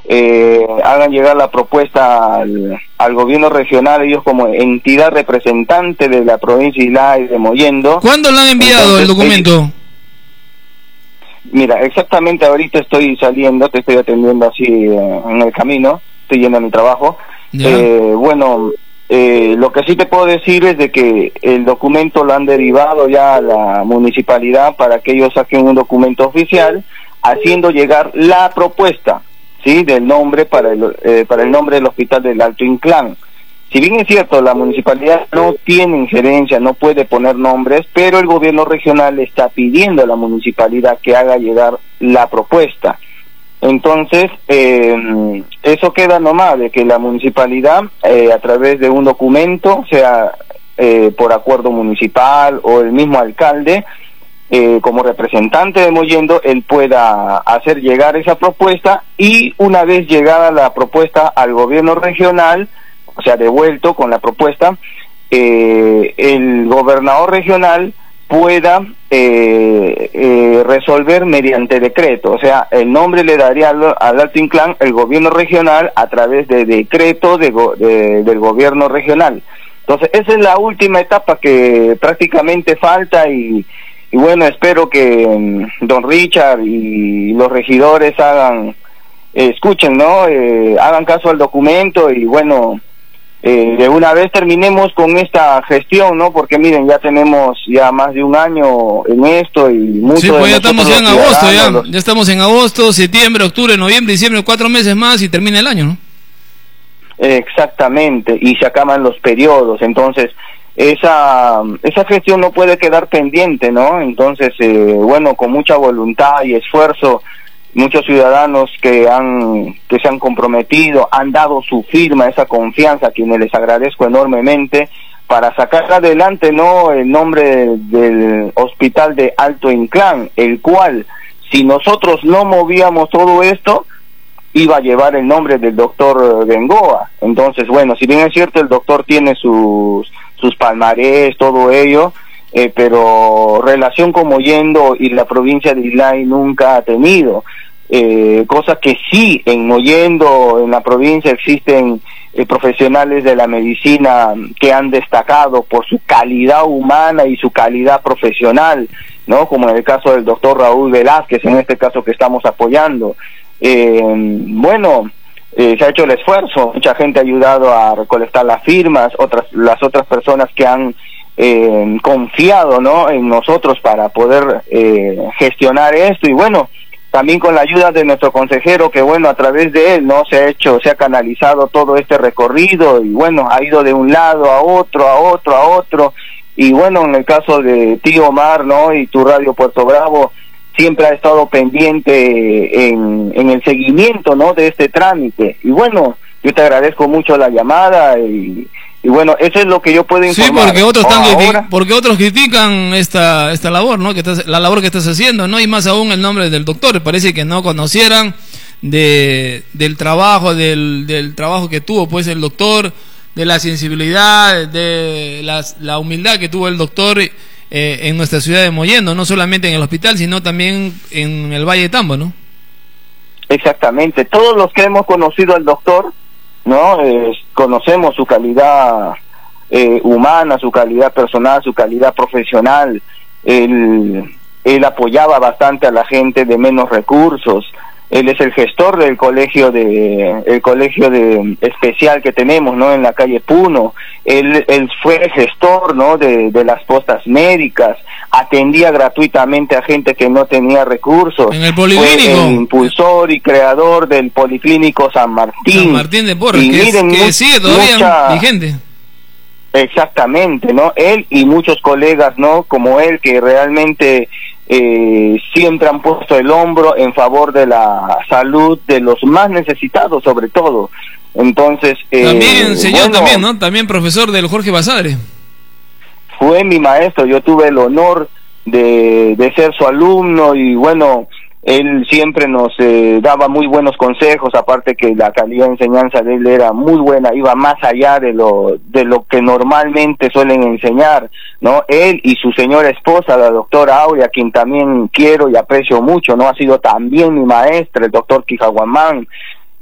hagan llegar la propuesta al gobierno regional, ellos como entidad representante de la provincia de Islay de Mollendo. ¿Cuándo lo han enviado el documento? Mira, exactamente ahorita estoy saliendo, te estoy atendiendo así en el camino, estoy yendo a mi trabajo. Bueno, lo que sí te puedo decir es de que el documento lo han derivado ya a la municipalidad para que ellos saquen un documento oficial haciendo llegar la propuesta, ¿sí?, del nombre para el nombre del hospital del Alto Inclán. Si bien es cierto, la municipalidad no tiene injerencia, no puede poner nombres, pero el gobierno regional está pidiendo a la municipalidad que haga llegar la propuesta. Entonces, eso queda nomás, de que la municipalidad, a través de un documento, sea por acuerdo municipal o el mismo alcalde, como representante de Mollendo, él pueda hacer llegar esa propuesta, y una vez llegada la propuesta al gobierno regional, o sea, devuelto con la propuesta, el gobernador regional pueda resolver mediante decreto. O sea, el nombre le daría al Alto Inclán el gobierno regional a través de decreto del gobierno regional. Entonces, esa es la última etapa que prácticamente falta, y bueno, espero que don Richard y los regidores escuchen, ¿no? Hagan caso al documento, y bueno, de una vez terminemos con esta gestión, ¿no? Porque miren, ya tenemos ya más de un año en esto, y mucho. Sí, pues ya estamos ya en agosto, ya estamos en agosto, septiembre, octubre, noviembre, diciembre, 4 meses más y termina el año, ¿no? Exactamente, y se acaban los periodos. Entonces esa gestión no puede quedar pendiente, ¿no? Entonces, bueno, con mucha voluntad y esfuerzo, muchos ciudadanos que se han comprometido, han dado su firma, esa confianza, a quienes les agradezco enormemente, para sacar adelante, ¿no?, el nombre del hospital de Alto Inclán, el cual, si nosotros no movíamos todo esto, iba a llevar el nombre del doctor Bengoa. Entonces, bueno, si bien es cierto, el doctor tiene sus palmarés, todo ello, pero relación con Mollendo y la provincia de Islay nunca ha tenido. Cosa que sí, en Mollendo, en la provincia, existen profesionales de la medicina que han destacado por su calidad humana y su calidad profesional, ¿no? Como en el caso del doctor Raúl Velázquez, en este caso que estamos apoyando. Bueno, se ha hecho el esfuerzo, mucha gente ha ayudado a recolectar las firmas, las otras personas que han confiado, ¿no?, en nosotros para poder gestionar esto, y bueno, también con la ayuda de nuestro consejero, que bueno, a través de él, ¿no?, se ha canalizado todo este recorrido, y bueno, ha ido de un lado a otro, y bueno, en el caso de Tío Omar, ¿no?, y tu radio Puerto Bravo, siempre ha estado pendiente en el seguimiento, ¿no?, de este trámite. Y bueno, yo te agradezco mucho la llamada, y bueno, eso es lo que yo puedo informar. Sí, porque otros critican esta labor, ¿no?, la labor que estás haciendo, ¿no?, y más aún el nombre del doctor. Parece que no conocieran del trabajo que tuvo, pues, el doctor, de la sensibilidad, de la humildad que tuvo el doctor en nuestra ciudad de Mollendo, no solamente en el hospital, sino también en el Valle de Tambo, ¿no? Exactamente. Todos los que hemos conocido al doctor, ¿no?, conocemos su calidad humana, su calidad personal, su calidad profesional. Él apoyaba bastante a la gente de menos recursos. Él es el gestor del colegio especial que tenemos, ¿no?, en la calle Puno. Él fue gestor, ¿no?, de las postas médicas. Atendía gratuitamente a gente que no tenía recursos. En el policlínico. Fue el impulsor y creador del policlínico San Martín. San Martín de Porres, que sigue todavía vigente. Exactamente, ¿no? Él y muchos colegas, ¿no?, como él, que realmente siempre han puesto el hombro en favor de la salud de los más necesitados, sobre todo. Entonces, también señor, bueno, también, ¿no?, también profesor del Jorge Basadre. Fue mi maestro, yo tuve el honor de ser su alumno, y bueno, él siempre nos daba muy buenos consejos, aparte que la calidad de enseñanza de él era muy buena, iba más allá de lo que normalmente suelen enseñar, ¿no? Él y su señora esposa, la doctora Aurea, a quien también quiero y aprecio mucho, ¿no?, ha sido también mi maestra, el doctor Quijaguamán.